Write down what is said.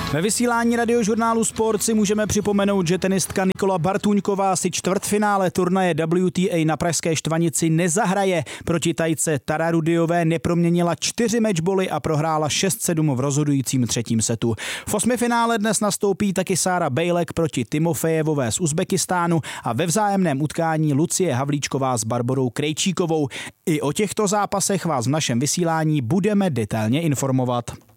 Ve vysílání Radiožurnálu Sport si můžeme připomenout, že tenistka Nikola Bartuňková si čtvrtfinále turnaje WTA na pražské Štvanici nezahraje. Proti Tajce Tara Rudiové neproměnila 4 matchboly a prohrála 6-7 v rozhodujícím třetím setu. V osmifinále dnes nastoupí taky Sára Bejlek proti Timofejevové z Uzbekistánu a ve vzájemném utkání Lucie Havlíčková s Barborou Krejčíkovou. I o těchto zápasech vás v našem vysílání budeme detailně informovat.